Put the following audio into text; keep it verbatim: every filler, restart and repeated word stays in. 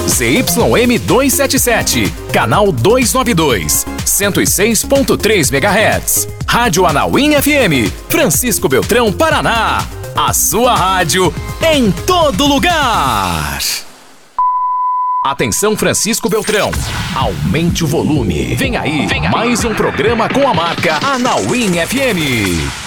Z Y M duzentos e setenta e sete, canal duzentos e noventa e dois, cento e seis ponto três megahertz. Rádio Anauim F M, Francisco Beltrão, Paraná. A sua rádio em todo lugar. Atenção, Francisco Beltrão. Aumente o volume. Vem aí, Vem aí. mais um programa com a marca Anauim F M.